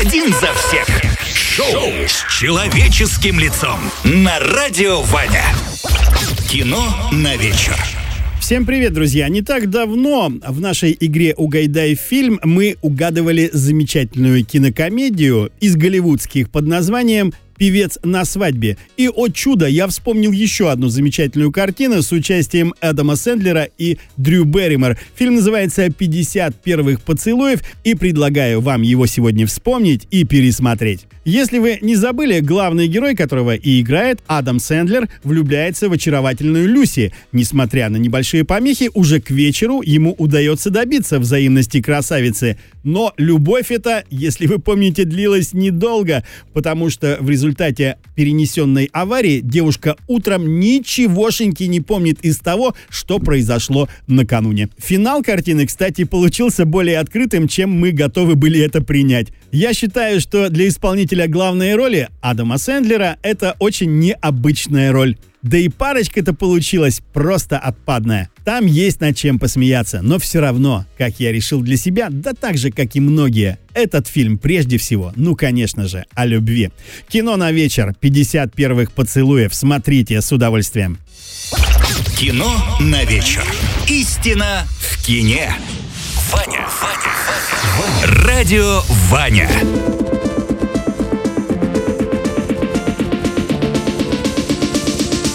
один за всех. Шоу с человеческим лицом на Радио Ваня. Кино на вечер. Всем привет, друзья! Не так давно в нашей игре «Угадай фильм» мы угадывали замечательную кинокомедию из голливудских под названием «Певец на свадьбе». И, о чудо, я вспомнил еще одну замечательную картину с участием Адама Сэндлера и Дрю Берримор. Фильм называется «50 первых поцелуев», и предлагаю вам его сегодня вспомнить и пересмотреть. Если вы не забыли, главный герой, которого и играет Адам Сэндлер, влюбляется в очаровательную Люси. Несмотря на небольшие помехи, уже к вечеру ему удается добиться взаимности красавицы. Но любовь эта, если вы помните, длилась недолго, потому что в результате перенесенной аварии девушка утром ничегошеньки не помнит из того, что произошло накануне. Финал картины, кстати, получился более открытым, чем мы готовы были это принять. Я считаю, что для исполнителя главной роли Адама Сэндлера это очень необычная роль. Да и парочка-то получилась просто отпадная. Там есть над чем посмеяться, но все равно, как я решил для себя, да так же, как и многие, этот фильм прежде всего, конечно же, о любви. Кино на вечер, 50 первых поцелуев, смотрите с удовольствием. Кино на вечер. Истина в кине. Ваня. Радио Ваня.